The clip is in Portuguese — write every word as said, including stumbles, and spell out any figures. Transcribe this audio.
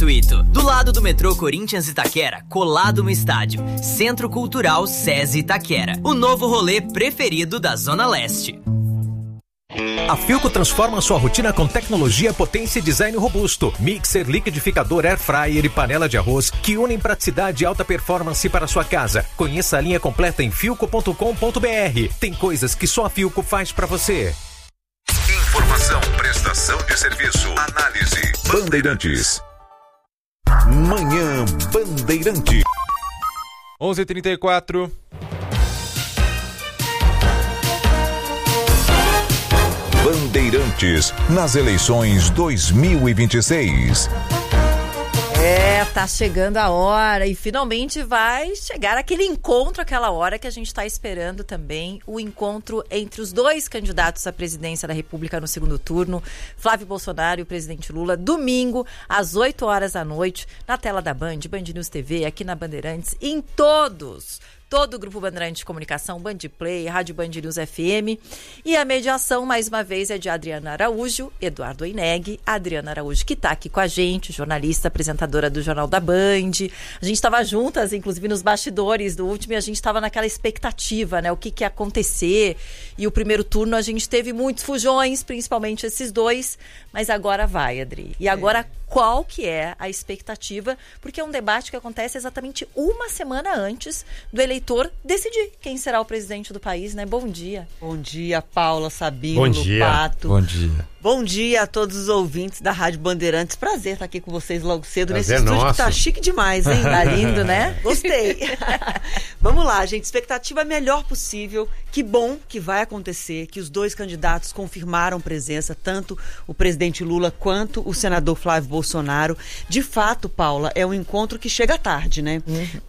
gratuito. Do lado do metrô Corinthians Itaquera, colado no estádio. Centro Cultural SESI Itaquera. O novo rolê preferido da Zona Leste. A Philco transforma sua rotina com tecnologia, potência e design robusto. Mixer, liquidificador, air fryer e panela de arroz que unem praticidade e alta performance para sua casa. Conheça a linha completa em philco ponto com ponto b r. Tem coisas que só a Philco faz para você. Informação, prestação de serviço, análise. Bandeirantes. Manhã Bandeirante. onze e trinta e quatro. Bandeirantes nas eleições dois mil e vinte e seis. É, tá chegando a hora e finalmente vai chegar aquele encontro, aquela hora que a gente está esperando também, o encontro entre os dois candidatos à presidência da República no segundo turno, Flávio Bolsonaro e o presidente Lula, domingo, às oito horas da noite, na tela da Band, Band News T V, aqui na Bandeirantes, em todos todo o Grupo Bandeirantes de Comunicação, Band Play, Rádio Band News F M. E a mediação, mais uma vez, é de Adriana Araújo, Eduardo Oineg. Adriana Araújo, que está aqui com a gente, jornalista, apresentadora do Jornal da Band. A gente estava juntas, inclusive, nos bastidores do último, e a gente estava naquela expectativa, né? O que, que ia acontecer. E o primeiro turno, a gente teve muitos fujões, principalmente esses dois. Mas agora vai, Adri. E agora... É. Qual que é a expectativa? Porque é um debate que acontece exatamente uma semana antes do eleitor decidir quem será o presidente do país, né? Bom dia. Bom dia, Paula, Sabino, Bom dia. Pato. Bom dia. Bom dia a todos os ouvintes da Rádio Bandeirantes. Prazer estar aqui com vocês logo cedo Prazer nesse estúdio nosso. que tá chique demais, hein? Tá lindo, né? Gostei. Vamos lá, gente. Expectativa melhor possível. Que bom que vai acontecer, que os dois candidatos confirmaram presença, tanto o presidente Lula quanto o senador Flávio Bolsonaro. De fato, Paula, é um encontro que chega tarde, né? Uhum.